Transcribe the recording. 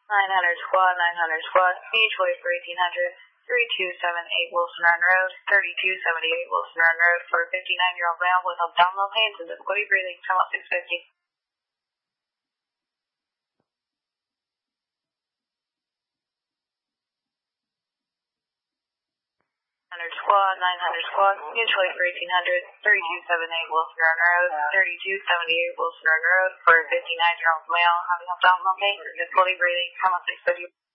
900 squad, 900 squad, mutually for 1800, 3278 Wilson Run Road, 3278 Wilson Run Road for a 59-year-old male with abdominal pains and difficulty breathing, come up 650. 900 squad, 900 squad, mutually for 1800, 3278 Wilson Run Road, 3278 Wilson Run Road for a 59-year-old male having abdominal pain and difficulty breathing, come up 650.